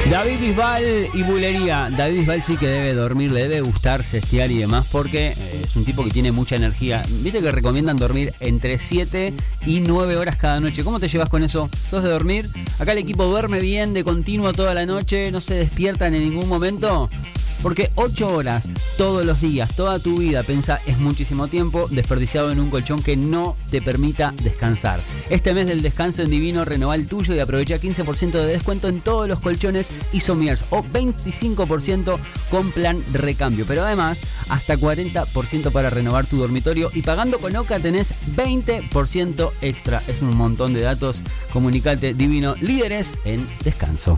David Bisbal y Bulería. David Bisbal sí que debe dormir, le debe gustar cestear y demás porque es un tipo que tiene mucha energía. Viste que recomiendan dormir entre 7 y 9 horas cada noche. ¿Cómo te llevas con eso? ¿Sos de dormir? Acá el equipo duerme bien de continuo toda la noche, no se despiertan en ningún momento. Porque 8 horas todos los días, toda tu vida, pensá, es muchísimo tiempo desperdiciado en un colchón que no te permita descansar. Este mes del descanso en Divino, renová el tuyo y aprovecha 15% de descuento en todos los colchones y sommiers o 25% con plan recambio. Pero además, hasta 40% para renovar tu dormitorio y pagando con OCA tenés 20% extra. Es un montón de datos. Comunicate, Divino, líderes en descanso.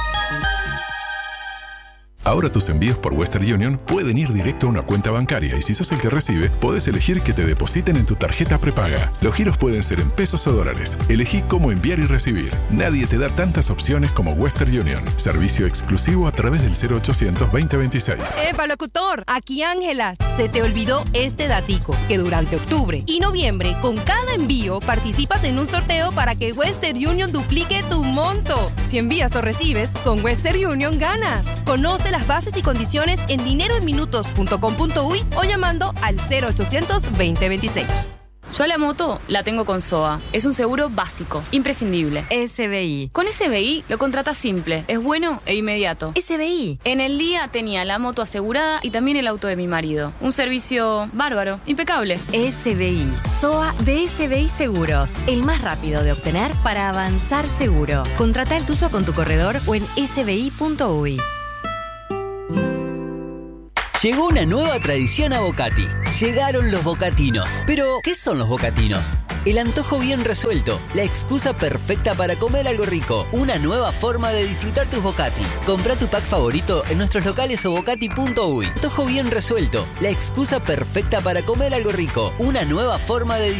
Ahora tus envíos por Western Union pueden ir directo a una cuenta bancaria y si sos el que recibe, podés elegir que te depositen en tu tarjeta prepaga. Los giros pueden ser en pesos o dólares. Elegí cómo enviar y recibir. Nadie te da tantas opciones como Western Union. Servicio exclusivo a través del 0800 2026. ¡Epa, locutor! Aquí Ángela. Se te olvidó este datico, que durante octubre y noviembre, con cada envío, participas en un sorteo para que Western Union duplique tu monto. Si envías o recibes, con Western Union ganas. Conoce las bases y condiciones en dineroenminutos.com.uy o llamando al 0800 2026. Yo a la moto la tengo con SOA. Es un seguro básico, imprescindible. SBI. Con SBI lo contratas simple, es bueno e inmediato. SBI. En el día tenía la moto asegurada y también el auto de mi marido. Un servicio bárbaro, impecable. SBI. SOA de SBI Seguros. El más rápido de obtener para avanzar seguro. Contrata el tuyo con tu corredor o en sbi.uy. Llegó una nueva tradición a Bocati. Llegaron los bocatinos. Pero, ¿qué son los bocatinos? El antojo bien resuelto, la excusa perfecta para comer algo rico, una nueva forma de disfrutar tus Bocati. Compra tu pack favorito en nuestros locales o bocati.uy. Antojo bien resuelto, la excusa perfecta para comer algo rico, una nueva forma de